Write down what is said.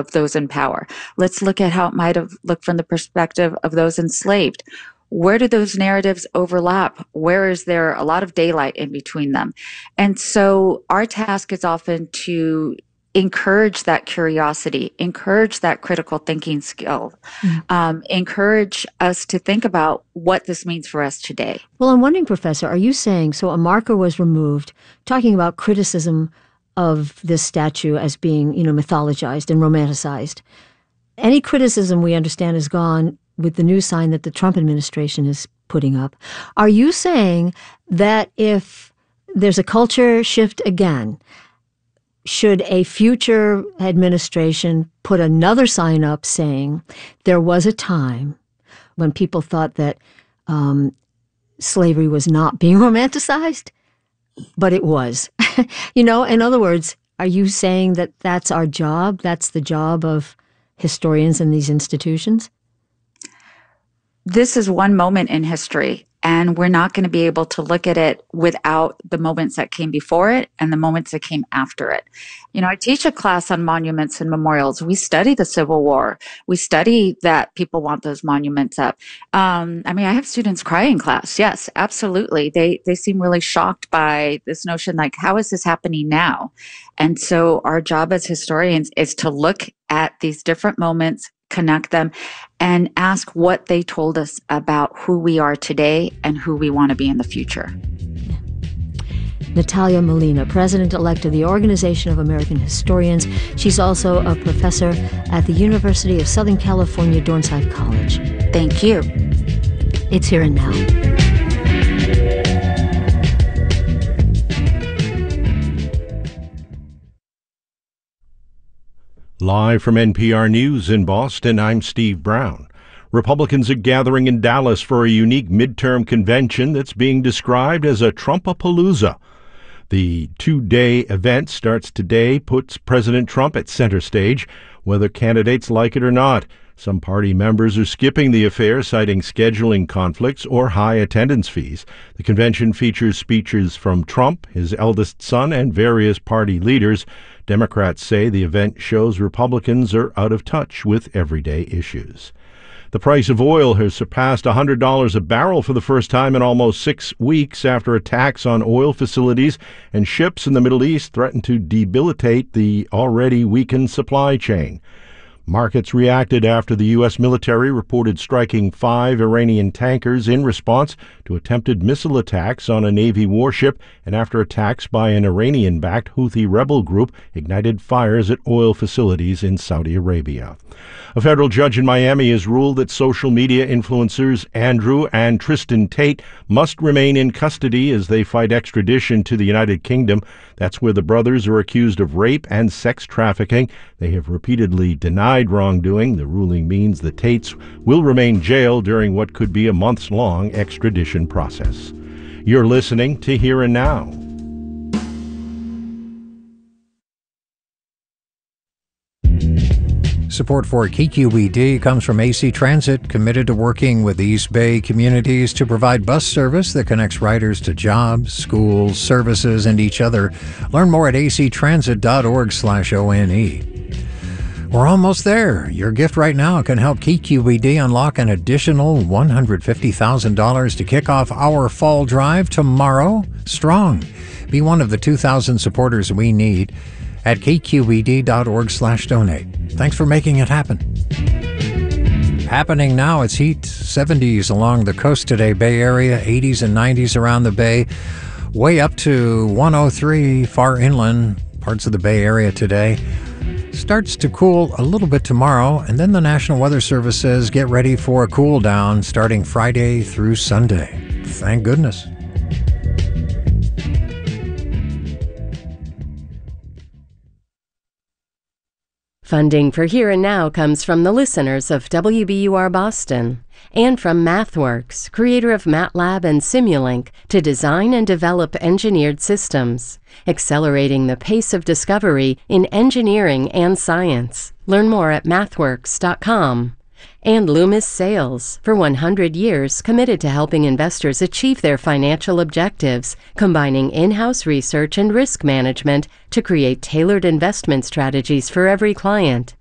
of those in power. Let's look at how it might have looked from the perspective of those enslaved. Where do those narratives overlap? Where is there a lot of daylight in between them? And so our task is often to encourage that curiosity, encourage that critical thinking skill, encourage us to think about what this means for us today. Well, I'm wondering, Professor, are you saying, so a marker was removed, talking about criticism of this statue as being, mythologized and romanticized. Any criticism we understand is gone with the new sign that the Trump administration is putting up. Are you saying that if there's a culture shift again, should a future administration put another sign up saying there was a time when people thought that slavery was not being romanticized, but it was? In other words, are you saying that that's our job? That's the job of historians in these institutions? This is one moment in history, and we're not going to be able to look at it without the moments that came before it and the moments that came after it. I teach a class on monuments and memorials. We study the Civil War. We study that people want those monuments up. I have students cry in class. Yes, absolutely. They seem really shocked by this notion, like, how is this happening now? And so our job as historians is to look at these different moments, connect them, and ask what they told us about who we are today and who we want to be in the future. Natalia Molina, President-elect of the Organization of American Historians. She's also a professor at the University of Southern California, Dornsife College. Thank you. It's Here and Now. Live from NPR News in Boston, I'm Steve Brown. Republicans are gathering in Dallas for a unique midterm convention that's being described as a Trumpapalooza. The two-day event starts today, puts President Trump at center stage, whether candidates like it or not. Some party members are skipping the affair, citing scheduling conflicts or high attendance fees. The convention features speeches from Trump, his eldest son, and various party leaders. Democrats say the event shows Republicans are out of touch with everyday issues. The price of oil has surpassed $100 a barrel for the first time in almost 6 weeks after attacks on oil facilities and ships in the Middle East threaten to debilitate the already weakened supply chain. Markets reacted after the U.S. military reported striking 5 Iranian tankers in response to attempted missile attacks on a Navy warship and after attacks by an Iranian-backed Houthi rebel group ignited fires at oil facilities in Saudi Arabia. A federal judge in Miami has ruled that social media influencers Andrew and Tristan Tate must remain in custody as they fight extradition to the United Kingdom. That's where the brothers are accused of rape and sex trafficking. They have repeatedly denied wrongdoing. The ruling means the Tates will remain jailed during what could be a months-long extradition process. You're listening to Here and Now. Support for KQED comes from AC Transit, committed to working with East Bay communities to provide bus service that connects riders to jobs, schools, services, and each other. Learn more at actransit.org/ONE. We're almost there. Your gift right now can help KQED unlock an additional $150,000 to kick off our fall drive tomorrow. Strong. Be one of the 2,000 supporters we need at kqed.org/donate. Thanks for making it happen. Happening now, it's heat, 70s along the coast today, Bay Area, 80s and 90s around the Bay, way up to 103 far inland parts of the Bay Area today. Starts to cool a little bit tomorrow, and then the National Weather Service says get ready for a cool down starting Friday through Sunday. Thank goodness. Funding for Here and Now comes from the listeners of WBUR Boston and from MathWorks, creator of MATLAB and Simulink, to design and develop engineered systems, accelerating the pace of discovery in engineering and science. Learn more at mathworks.com. And Loomis Sales, for 100 years committed to helping investors achieve their financial objectives, combining in-house research and risk management to create tailored investment strategies for every client.